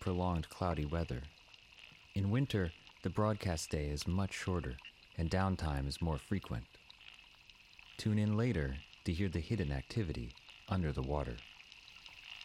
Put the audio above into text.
prolonged cloudy weather. In winter, the broadcast day is much shorter and downtime is more frequent. Tune in later to hear the hidden activity under the water.